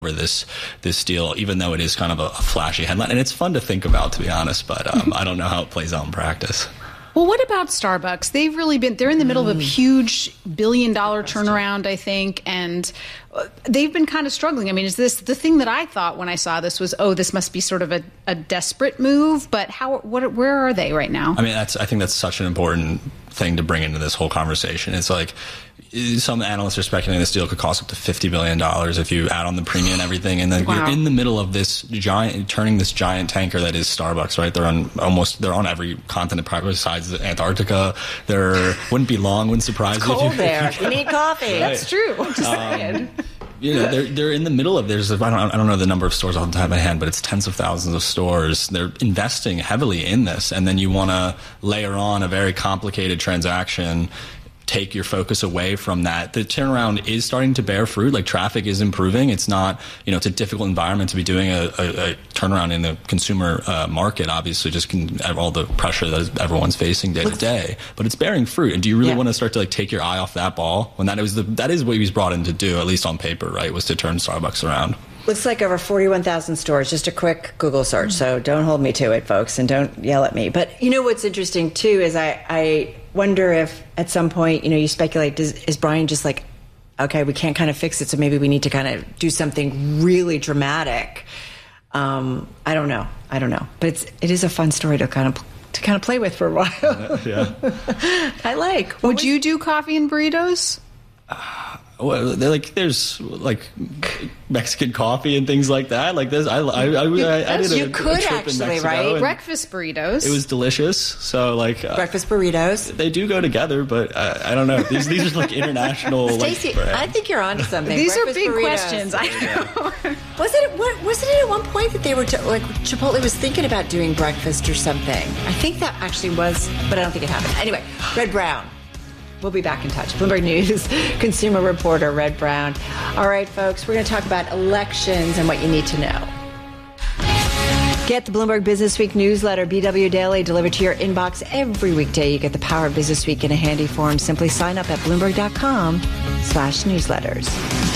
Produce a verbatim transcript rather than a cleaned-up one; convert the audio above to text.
over this this deal, even though it is kind of a, a flashy headline. And it's fun to think about, to be honest, but um, I don't know how it plays out in practice. Well, what about Starbucks? They've really been, they're in the middle of a huge billion dollar turnaround, I think, and they've been kind of struggling. I mean, is this the thing that I thought when I saw this was, oh, this must be sort of a, a desperate move, but how, what, where are they right now? I mean, that's, I think that's such an important thing to bring into this whole conversation. It's like, some analysts are speculating this deal could cost up to fifty billion dollars if you add on the premium and everything. And then wow. you're in the middle of this giant, turning this giant tanker that is Starbucks, right? They're on almost, they're on every continent probably besides Antarctica. There wouldn't be long, wouldn't surprise it's you. Cold if you, there. You need coffee. Right. That's true. I'm just um, saying. You know, they're they're in the middle of, there's, I don't, I don't know the number of stores off the top of my head, but it's tens of thousands of stores. They're investing heavily in this. And then you want to layer on a very complicated transaction, take your focus away from that. The turnaround is starting to bear fruit. Like, traffic is improving. It's not, you know, it's a difficult environment to be doing a, a, a turnaround in the consumer uh, market, obviously, just can, all the pressure that everyone's facing day to day. But it's bearing fruit. And do you really yeah. want to start to like take your eye off that ball when that is the that is what he was brought in to do, at least on paper, right? Was to turn Starbucks around. Looks like over forty-one thousand stores. Just a quick Google search. So don't hold me to it, folks, and don't yell at me. But you know what's interesting, too, is I, I wonder if at some point, you know, you speculate, does, is Brian just like, okay, we can't kind of fix it, so maybe we need to kind of do something really dramatic. Um, I don't know. I don't know. But it's, it is a fun story to kind of to kind of play with for a while. Yeah. I like. What Would was, you do coffee and burritos? Uh, well, they're like, there's like Mexican coffee and things like that. Like this, I, I, I, I, I did a, you could a trip actually, in Mexico, right? Breakfast burritos. It was delicious. So like uh, breakfast burritos. They do go together, but uh, I don't know. These these are like international. Stacey, like, I think you're onto something. These breakfast are big burritos. questions. I know. Was it what, wasn't it at one point that they were to, like Chipotle was thinking about doing breakfast or something? I think that actually was, but I don't think it happened. Anyway, Red Brown. We'll be back in touch. Bloomberg News consumer reporter Red Brown. All right, folks, we're going to talk about elections and what you need to know. Get the Bloomberg Business Week newsletter, B W Daily, delivered to your inbox every weekday. You get the power of Business Week in a handy form. Simply sign up at Bloomberg.com slash newsletters.